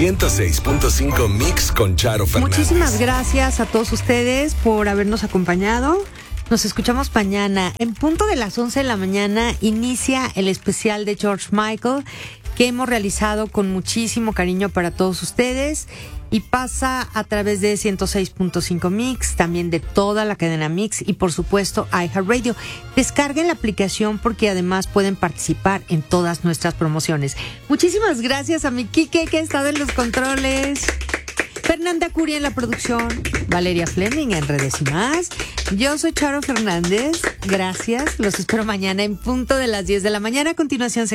106.5 Mix con Charo Fernández. Muchísimas gracias a todos ustedes por habernos acompañado. Nos escuchamos mañana. En punto de las 11 de la mañana inicia el especial de George Michael que hemos realizado con muchísimo cariño para todos ustedes y pasa a través de 106.5 Mix, también de toda la cadena Mix y por supuesto iHeartRadio. Descarguen la aplicación porque además pueden participar en todas nuestras promociones. Muchísimas gracias a mi Quique que ha estado en los controles, Fernanda Curia en la producción, Valeria Fleming en redes y más. Yo soy Charo Fernández, gracias, los espero mañana en punto de las 10 de la mañana. A continuación